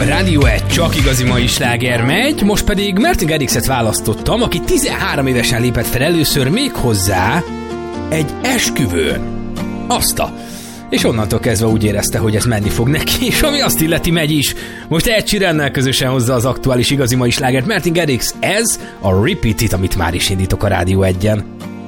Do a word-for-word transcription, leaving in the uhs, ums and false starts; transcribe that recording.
Rádió egy csak igazi mai sláger megy, most pedig Martin Garrixet választottam, aki tizenhárom évesen lépett fel először, még hozzá egy esküvőn. Azta. És onnantól kezdve úgy érezte, hogy ez menni fog neki, és ami azt illeti, megy is. Most Ed Sheerannel közösen hozza az aktuális igazi mai slágert Martin Garrix, ez a Repeat It, amit már is indítok a Rádió egyen.